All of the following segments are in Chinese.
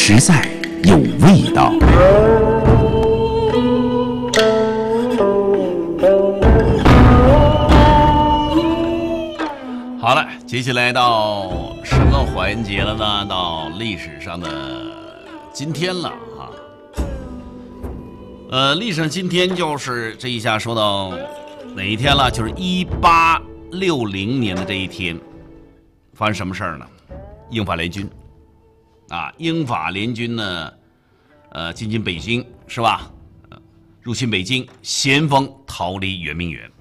实在，有味道。 好了，接下来到什么环节了呢？到历史上的今天了啊。历史上今天就是这一下说到哪一天了？就是1860年的这一天，发生什么事儿呢？英法联军啊，英法联军呢，进军北京是吧？入侵北京，先锋逃离圆明园。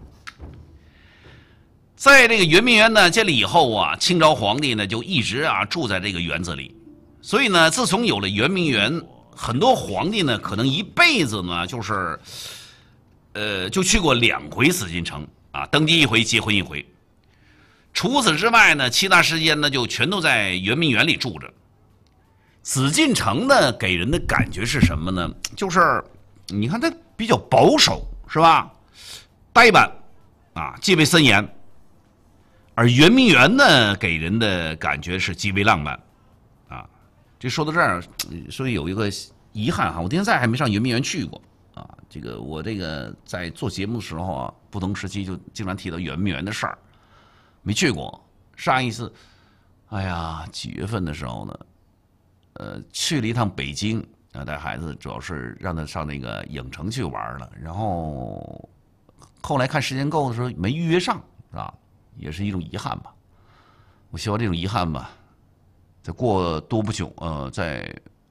在这个圆明园呢建立以后啊，清朝皇帝呢就一直住在这个园子里，所以呢，自从有了圆明园，很多皇帝呢可能一辈子呢就是就去过2回紫禁城啊，登基1回，结婚1回。除此之外呢，其他时间呢就全都在圆明园里住着。紫禁城呢给人的感觉是什么呢？就是你看它比较保守，是吧？呆板啊，戒备森严。而圆明园呢，给人的感觉是极为浪漫，啊，这说到这儿，所以有一个遗憾哈，我现在还没上圆明园去过啊。这个我这个在做节目的时候啊，不同时期就经常提到圆明园的事儿，没去过。上一次，哎呀，几月份的时候呢？去了一趟北京啊，带孩子主要是让他上那个影城去玩了，然后后来看时间够的时候没预约上，是吧？也是一种遗憾吧。我希望这种遗憾吧，再过多不久，再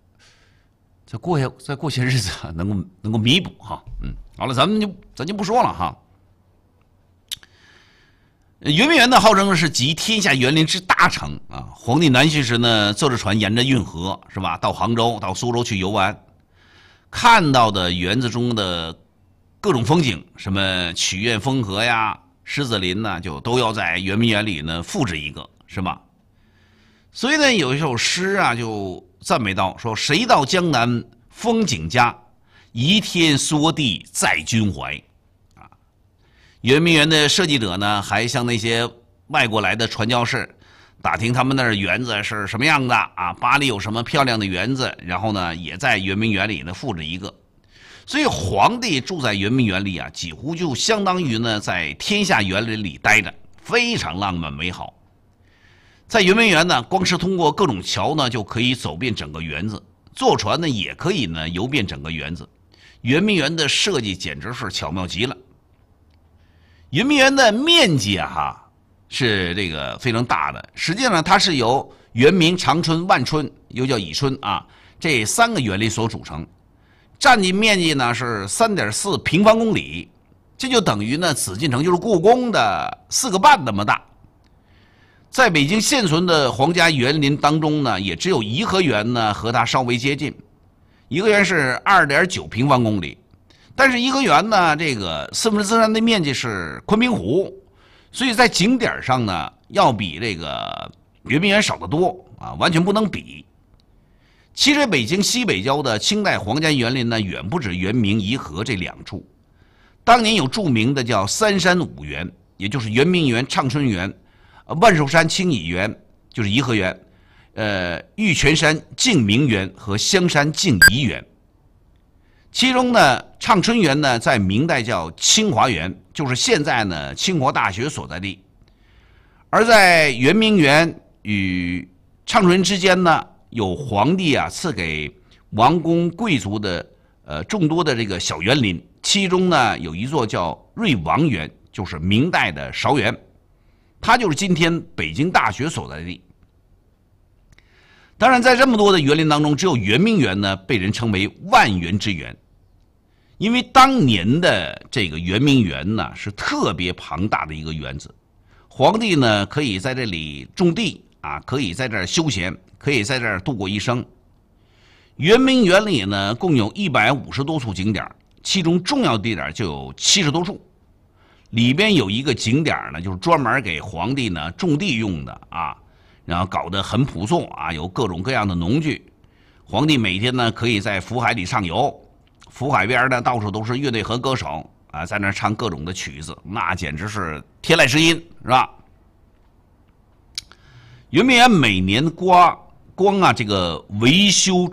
过些日子能够弥补哈。好了，咱就不说了哈。圆明园呢，号称是集天下园林之大成啊。皇帝南巡时呢，坐着船沿着运河是吧，到杭州、到苏州去游玩，看到的园子中的各种风景，什么曲院风荷呀、狮子林呢，就都要在圆明园里呢复制一个，是吧？所以呢，有一首诗啊，就赞美到说：“谁到江南风景佳，移天缩地在君怀。”啊，圆明园的设计者呢，还向那些外国来的传教士打听他们那儿园子是什么样的啊，巴黎有什么漂亮的园子，然后呢，也在圆明园里呢复制一个。所以皇帝住在圆明园里啊，几乎就相当于呢在天下园林里待着，非常浪漫美好。在圆明园呢，光是通过各种桥呢，就可以走遍整个园子；坐船呢，也可以呢游遍整个园子。圆明园的设计简直是巧妙极了。圆明园的面积是这个非常大的，实际上它是由圆明、长春、万春，又叫苡春啊，这3个园林所组成。占地面积呢是3.4平方公里，这就等于呢紫禁城就是故宫的4个半那么大。在北京现存的皇家园林当中呢，也只有颐和园呢和它稍微接近。颐和园是2.9平方公里，但是颐和园呢这个3/4的面积是昆明湖，所以在景点上呢要比这个圆明园少得多啊，完全不能比。其实北京西北郊的清代皇家园林呢，远不止圆明、颐和这2处。当年有著名的叫3山5园，也就是圆明园、畅春园、万寿山清漪园，就是颐和园，玉泉山静明园和香山静怡园。其中呢，畅春园呢在明代叫清华园，就是现在呢清华大学所在地。而在圆明园与畅春之间呢，有皇帝赐给王公贵族的众多的这个小园林，其中呢有一座叫瑞王园，就是明代的韶园，它就是今天北京大学所在地。当然，在这么多的园林当中，只有圆明园呢被人称为万园之园，因为当年的这个圆明园呢是特别庞大的一个园子，皇帝呢可以在这里种地啊，可以在这儿休闲，可以在这儿度过一生。圆明园里呢，共有150多处景点，其中重要地点就有70多处。里边有一个景点呢，就是专门给皇帝呢种地用的啊，然后搞得很朴素啊，有各种各样的农具。皇帝每天呢可以在福海里畅游，福海边呢到处都是乐队和歌手啊，在那唱各种的曲子，那简直是天籁之音，是吧？圆明园每年光这个维修